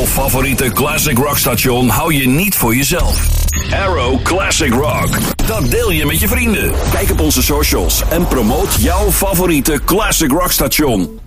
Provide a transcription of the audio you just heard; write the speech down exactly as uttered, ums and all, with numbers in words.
Jouw favoriete classic rock station hou je niet voor jezelf. Arrow Classic Rock. Dat deel je met je vrienden. Kijk op onze socials en promoot jouw favoriete classic rock station.